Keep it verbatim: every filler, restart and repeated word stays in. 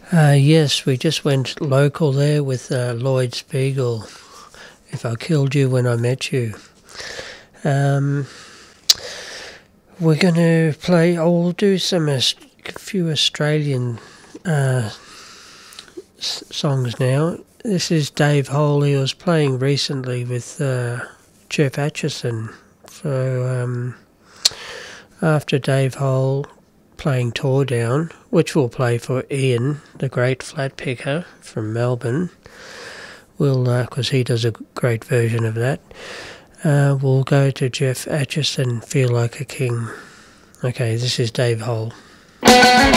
Uh, yes, we just went local there with uh, Lloyd Spiegel, If I Killed You When I Met You. Um, we're going to play, I'll do some a few Australian uh, s- songs now. This is Dave Hole. He was playing recently with uh, Jeff Atchison. So um, after Dave Hole playing Tour Down, which we'll play for Ian, the great flat picker from Melbourne, we'll because uh, he does a great version of that. Uh, we'll go to Jeff Atchison, Feel Like a King. Okay, this is Dave Hole.